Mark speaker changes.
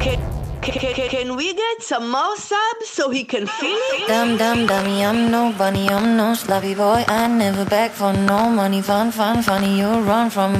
Speaker 1: Can we get some more subs so he can feel it?
Speaker 2: Dummy, I'm no bunny, I'm no sloppy boy. I never beg for no money. Funny, you run from